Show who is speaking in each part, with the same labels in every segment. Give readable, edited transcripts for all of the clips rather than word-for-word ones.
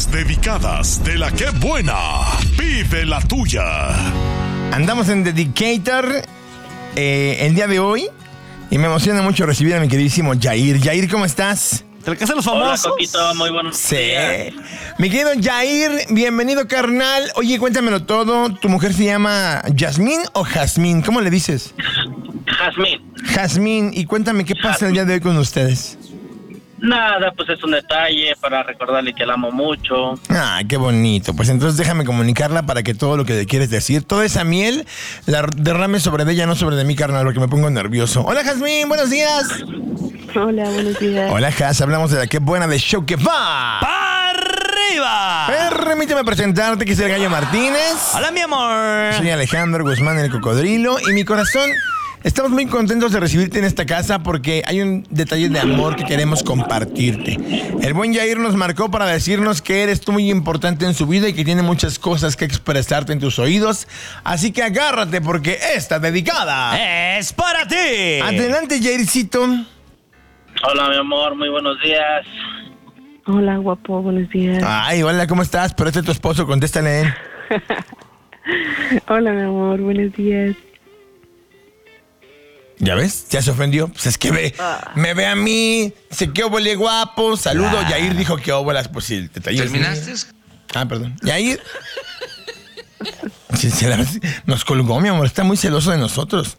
Speaker 1: Las dedicadas de la que buena. Vive la tuya.
Speaker 2: Andamos en Dedicator el día de hoy y me emociona mucho recibir a mi queridísimo Yair. Yair, ¿cómo estás?
Speaker 3: ¿Te alcanzan los famosos?
Speaker 4: Hola, Coquito, muy buenos días.
Speaker 2: Mi querido Yair, bienvenido, carnal. Oye, cuéntamelo todo. ¿Tu mujer se llama Yasmín o Jazmín? ¿Cómo le dices?
Speaker 4: Jazmín.
Speaker 2: Jazmín. Y cuéntame, ¿qué pasa el día de hoy con ustedes?
Speaker 4: Nada, pues es un detalle para recordarle que la amo mucho.
Speaker 2: Ah, qué bonito. Pues entonces déjame comunicarla para que todo lo que le quieres decir, toda esa miel, la derrame sobre de ella, no sobre de mí, carnal, porque me pongo nervioso. Hola, Jazmín, buenos días.
Speaker 5: Hola, buenos días.
Speaker 2: Hola, Jaz, hablamos de la que buena de Show que va.
Speaker 3: ¡Pa' arriba!
Speaker 2: Permíteme presentarte, que es el Gallo Martínez.
Speaker 3: Hola, mi amor.
Speaker 2: Soy Alejandro Guzmán, el Cocodrilo, y mi corazón... Estamos muy contentos de recibirte en esta casa porque hay un detalle de amor que queremos compartirte. El buen Yair nos marcó para decirnos que eres tú muy importante en su vida y que tiene muchas cosas que expresarte en tus oídos. Así que agárrate porque esta dedicada
Speaker 3: ¡Es para ti!
Speaker 2: Adelante, Yaircito.
Speaker 4: Hola, mi amor, muy buenos días.
Speaker 5: Hola, guapo, buenos días.
Speaker 2: Ay, hola, ¿cómo estás? Pero este es tu esposo, contéstale.
Speaker 5: Hola, mi amor, buenos días.
Speaker 2: ¿Ya ves? Ya se ofendió. Pues es que me ve a mí, dice que óvole guapo, saludo.
Speaker 3: Claro.
Speaker 2: Yair dijo que óvolas, pues sí, te tallas.
Speaker 6: ¿Terminaste?
Speaker 2: Ah, perdón. Yair. Sí, nos colgó, mi amor, está muy celoso de nosotros.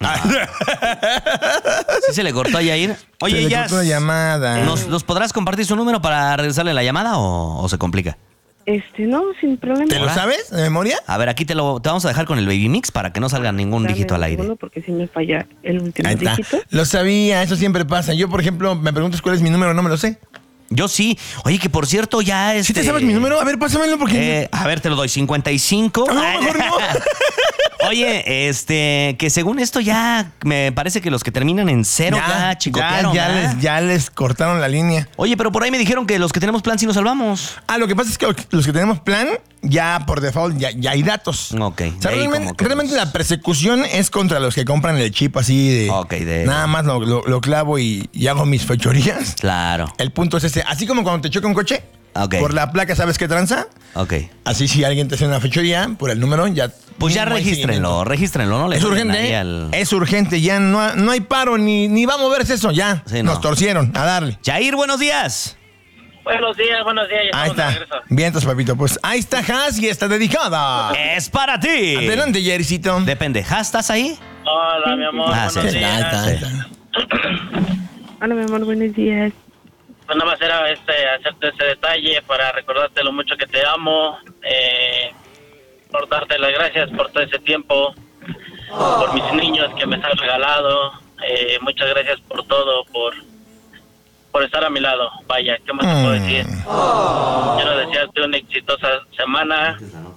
Speaker 3: ¿Sí se le cortó a Yair? Oye,
Speaker 2: Se le
Speaker 3: ya.
Speaker 2: cortó la llamada.
Speaker 3: ¿Nos podrás compartir su número para regresarle la llamada o se complica?
Speaker 5: No, sin problema.
Speaker 2: ¿Te lo sabes de memoria?
Speaker 3: A ver, aquí te vamos a dejar con el Baby Mix para que no salga ningún
Speaker 5: Dame
Speaker 3: dígito al
Speaker 5: un
Speaker 3: aire.
Speaker 5: segundo porque si me falla el último
Speaker 2: Ahí está.
Speaker 5: dígito.
Speaker 2: Lo sabía, eso siempre pasa. Yo, por ejemplo, me preguntas cuál es mi número, no me lo sé.
Speaker 3: Yo sí. Oye, que por cierto ya
Speaker 2: ¿Sí te sabes mi número? A ver, pásamelo porque...
Speaker 3: A ver, te lo doy, 55.
Speaker 2: No, mejor no.
Speaker 3: Oye, que según esto ya me parece que los que terminan en 0 ya chicotearon.
Speaker 2: ya les cortaron la línea.
Speaker 3: Oye, pero por ahí me dijeron que los que tenemos plan sí nos salvamos.
Speaker 2: Ah, lo que pasa es que los que tenemos plan, ya por default, ya hay datos.
Speaker 3: Ok.
Speaker 2: O sea,
Speaker 3: de ahí como que
Speaker 2: realmente la persecución es contra los que compran el chip así de...
Speaker 3: Ok,
Speaker 2: Nada más lo clavo y hago mis fechorías.
Speaker 3: Claro.
Speaker 2: El punto es ese. Así como cuando te choca un coche,
Speaker 3: Ok.
Speaker 2: por la placa, ¿sabes qué tranza?
Speaker 3: Ok.
Speaker 2: Así si alguien te hace una fechoría, por el número, ya...
Speaker 3: Pues ya
Speaker 2: no hay seguimiento.
Speaker 3: regístrenlo, ¿no? Le
Speaker 2: Es
Speaker 3: ponen
Speaker 2: urgente,
Speaker 3: ahí
Speaker 2: ¿eh? Es urgente, ya no hay paro, ni va a moverse eso, ya.
Speaker 3: Sí, no.
Speaker 2: Nos torcieron, a darle.
Speaker 3: Jair, buenos días.
Speaker 4: Buenos días, ya
Speaker 2: Ahí
Speaker 4: estamos de
Speaker 2: está.
Speaker 4: regreso.
Speaker 2: Vientos, papito. Pues ahí está Jaz y está dedicada.
Speaker 3: Es para ti.
Speaker 2: Adelante, Jericito.
Speaker 3: Depende. ¿Has estás ahí?
Speaker 4: Hola, mi amor,
Speaker 3: Ah,
Speaker 4: buenos
Speaker 3: sí.
Speaker 4: días.
Speaker 2: Ahí está.
Speaker 5: Hola, mi amor, buenos días.
Speaker 4: Pues nada más era hacerte ese detalle para recordarte lo mucho que te amo, por darte las gracias por todo ese tiempo, por mis niños que me has regalado, muchas gracias por todo, por estar a mi lado. Vaya, ¿qué más te puedo decir? Quiero desearte una exitosa semana,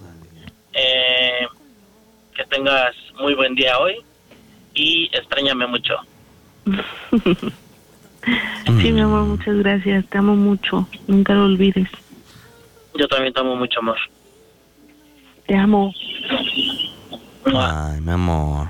Speaker 4: que tengas muy buen día hoy y extrañame mucho.
Speaker 5: Sí, mi amor, muchas gracias. Te amo mucho. Nunca lo olvides.
Speaker 4: Yo también te amo mucho, amor.
Speaker 5: Te amo.
Speaker 3: Ay, mi amor.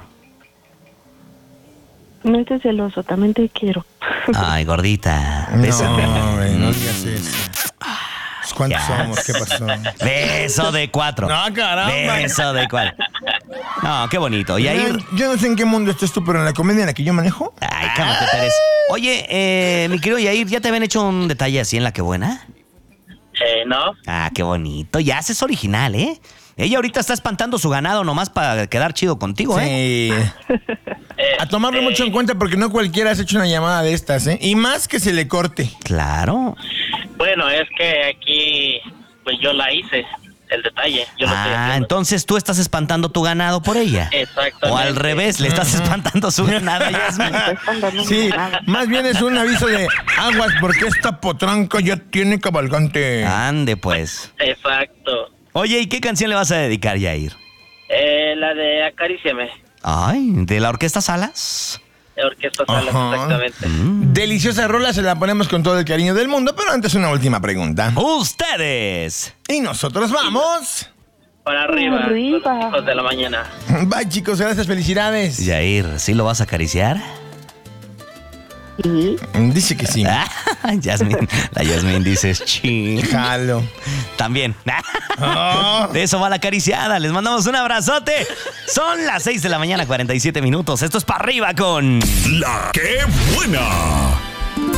Speaker 5: No estés celoso, también te quiero.
Speaker 3: Ay, gordita.
Speaker 2: No,
Speaker 3: Bésame.
Speaker 2: güey, no digas eso. Pues, ¿cuántos
Speaker 3: Ya.
Speaker 2: somos? ¿Qué pasó?
Speaker 3: Beso de 4.
Speaker 2: No, caramba.
Speaker 3: Beso de 4. No, qué bonito. Y ahí...
Speaker 2: Yo no sé en qué mundo estás tú, pero en la comedia en la que yo manejo...
Speaker 3: Ay, cálmate, Pérez. Oye, mi querido Yair, ¿ya te habían hecho un detalle así en La Que Buena?
Speaker 4: ¿No?
Speaker 3: Ah, qué bonito. Ya es original, ¿eh? Ella ahorita está espantando su ganado nomás para quedar chido contigo, ¿eh?
Speaker 2: Sí. A tomarlo mucho en cuenta porque no cualquiera has hecho una llamada de estas, ¿eh? Y más que se le corte.
Speaker 3: Claro.
Speaker 4: Bueno, es que aquí, pues yo la hice, el detalle. Yo lo estoy haciendo.
Speaker 3: Entonces tú estás espantando tu ganado por ella.
Speaker 4: Exactamente.
Speaker 3: O al revés, le estás espantando su ganado a Yasmín.
Speaker 2: Sí, más bien es un aviso de aguas porque esta potranca ya tiene cabalgante.
Speaker 3: Ande, pues.
Speaker 4: Exacto.
Speaker 3: Oye, ¿y qué canción le vas a dedicar, Yair?
Speaker 4: La de Acaríciame,
Speaker 3: Ay, ¿de la Orquesta Salas?
Speaker 4: de Orquesta Salas,
Speaker 2: Ajá.
Speaker 4: exactamente.
Speaker 2: Deliciosa rola, se la ponemos con todo el cariño del mundo, pero antes una última pregunta.
Speaker 3: ¡Ustedes!
Speaker 2: Y nosotros vamos.
Speaker 4: Para arriba,
Speaker 5: Arriba.
Speaker 4: con los hijos de la mañana.
Speaker 2: Bye, chicos, gracias, felicidades.
Speaker 3: Yair, ¿sí lo vas a acariciar?
Speaker 5: Sí.
Speaker 2: Dice que sí.
Speaker 3: Yasmín, la Yasmín dice, ching.
Speaker 2: Jalo.
Speaker 3: También.
Speaker 2: Oh.
Speaker 3: De eso va la acariciada. Les mandamos un abrazote. Son las 6 de la mañana, 47 minutos. Esto es para arriba con...
Speaker 1: La que buena.